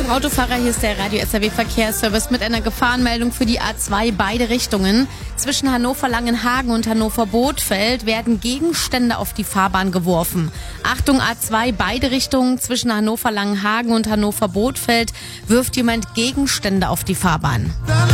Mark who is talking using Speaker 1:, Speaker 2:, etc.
Speaker 1: Autofahrer, hier ist der Radio SAW Verkehrsservice mit einer Gefahrenmeldung für die A2 beide Richtungen. Zwischen Hannover-Langenhagen und Hannover-Bothfeld werden Gegenstände auf die Fahrbahn geworfen. Achtung, A2 beide Richtungen zwischen Hannover-Langenhagen und Hannover-Bothfeld wirft jemand Gegenstände auf die Fahrbahn.